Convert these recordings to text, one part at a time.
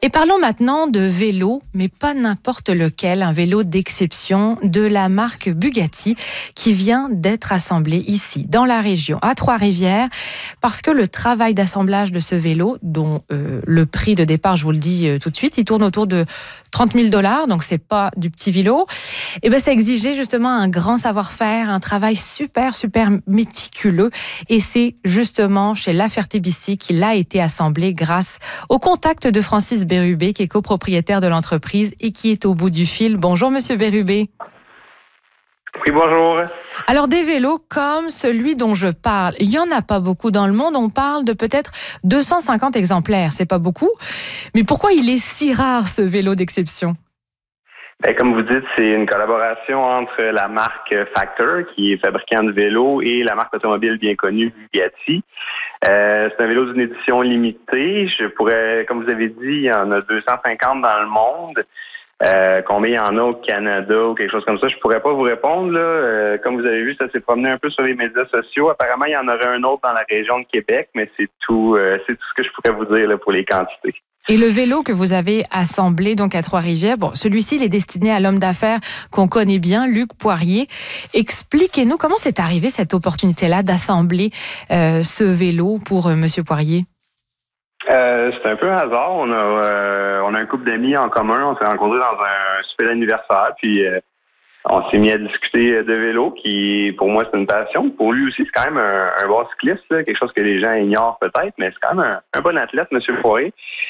Et parlons maintenant de vélo, mais pas n'importe lequel, un vélo d'exception de la marque Bugatti qui vient d'être assemblé ici, dans la région, à Trois-Rivières, parce que le travail d'assemblage de ce vélo, dont le prix de départ, je vous le dis tout de suite, il tourne autour de 30 000 $, donc c'est pas du petit vélo, et ben ça exigeait justement un grand savoir-faire, un travail super méticuleux, et c'est justement chez La Ferté-Bici qu'il a été assemblé grâce au contact de Francis Bérubé, qui est copropriétaire de l'entreprise et qui est au bout du fil. Bonjour Monsieur Bérubé. Oui, bonjour. Alors des vélos comme celui dont je parle, il n'y en a pas beaucoup dans le monde. On parle de peut-être 250 exemplaires. C'est pas beaucoup. Mais pourquoi il est si rare ce vélo d'exception? Comme vous dites, c'est une collaboration entre la marque Factor, qui est fabricant de vélos, et la marque automobile bien connue Bugatti. C'est un vélo d'une édition limitée. Comme vous avez dit, il y en a 250 dans le monde. Combien il y en a au Canada ou quelque chose comme ça, je pourrais pas vous répondre. Là. Comme vous avez vu, ça s'est promené un peu sur les médias sociaux. Apparemment, il y en aurait un autre dans la région de Québec, mais c'est tout ce que je pourrais vous dire là, pour les quantités. Et le vélo que vous avez assemblé donc à Trois-Rivières, celui-ci il est destiné à l'homme d'affaires qu'on connaît bien, Luc Poirier. Expliquez-nous comment c'est arrivé cette opportunité-là d'assembler ce vélo pour Monsieur Poirier. C'est un peu un hasard. On a un couple d'amis en commun. On s'est rencontrés dans un souper d'anniversaire, puis on s'est mis à discuter de vélo, qui pour moi c'est une passion. Pour lui aussi, c'est quand même un bon cycliste, là, quelque chose que les gens ignorent peut-être, mais c'est quand même un bon athlète, Monsieur Poirier.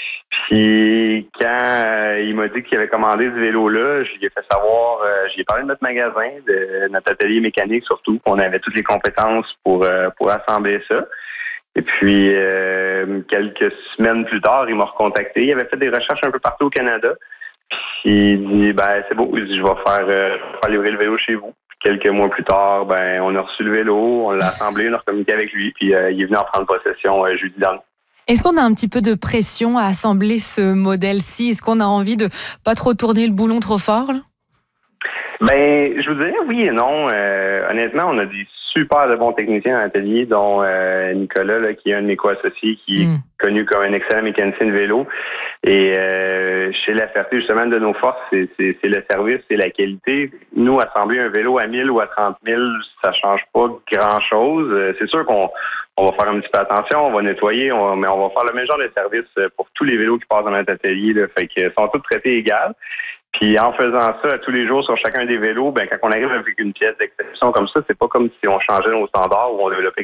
Puis quand il m'a dit qu'il avait commandé ce vélo-là, je lui ai fait savoir, j'y ai parlé de notre magasin, de notre atelier mécanique surtout, qu'on avait toutes les compétences pour assembler ça. Et puis, quelques semaines plus tard, il m'a recontacté. Il avait fait des recherches un peu partout au Canada. Puis il dit, c'est beau, il dit, je vais faire livrer le vélo chez vous. Puis, quelques mois plus tard, on a reçu le vélo, on l'a assemblé, on a communiqué avec lui, puis il est venu en prendre possession jeudi dernier. Est-ce qu'on a un petit peu de pression à assembler ce modèle-ci? Est-ce qu'on a envie de pas trop tourner le boulon trop fort, là? Je vous dirais oui et non. Honnêtement, on a des super de bons techniciens dans l'atelier, dont Nicolas, là, qui est un de mes co-associés, qui est connu comme un excellent mécanicien de vélo. Et chez La Ferté, justement, de nos forces, c'est le service, c'est la qualité. Nous, assembler un vélo à 1000 ou à 30 000, ça change pas grand-chose. C'est sûr qu'on va faire un petit peu attention, on va nettoyer, mais on va faire le même genre de service pour tous les vélos qui passent dans notre atelier. Là. Fait qu'ils sont tous traités égales. Puis en faisant ça à tous les jours sur chacun des vélos, quand on arrive avec une pièce d'exception comme ça, c'est pas comme si on changeait nos standards ou on développait